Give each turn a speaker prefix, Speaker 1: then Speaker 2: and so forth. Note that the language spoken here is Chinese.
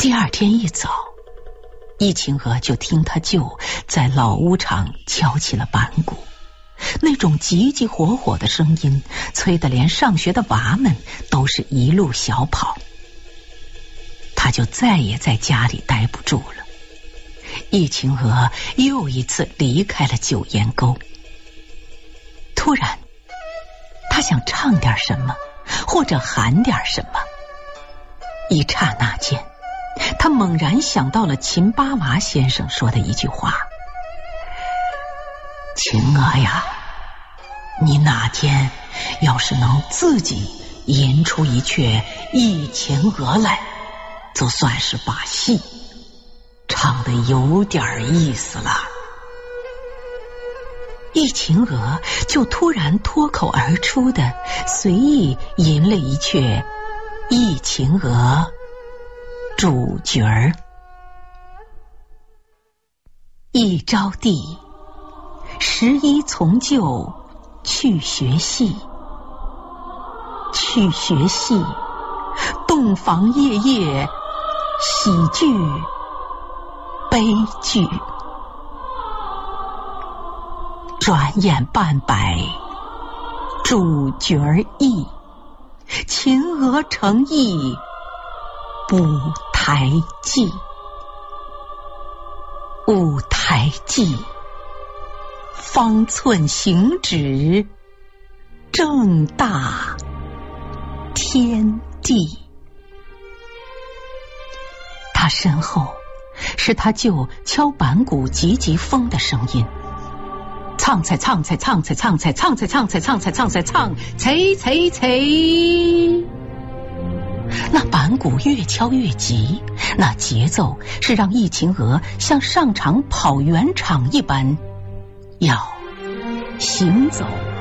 Speaker 1: 第二天一早，易秦娥就听他舅在老屋场敲起了板鼓，那种急急火火的声音催得连上学的娃们都是一路小跑。他就再也在家里待不住了，易秦娥又一次离开了九岩沟。突然他想唱点什么，或者喊点什么，一刹那间他猛然想到了秦八娃先生说的一句话：秦娥呀，你哪天要是能自己吟出一阙易秦娥来，就算是把戏唱得有点意思了。易秦娥就突然脱口而出的随意吟了一阙易秦娥主角儿。一招娣11从旧去学戏，去学戏洞房夜夜喜剧悲剧，转眼半百主角意，秦娥成意舞台记。舞台记方寸行止，正大天地。他身后是他舅敲板鼓急急风的声音，唱才唱才唱才唱才唱才唱才唱才唱才唱才才才。那板鼓越敲越急，那节奏是让易秦娥像上场跑圆场一般，要行走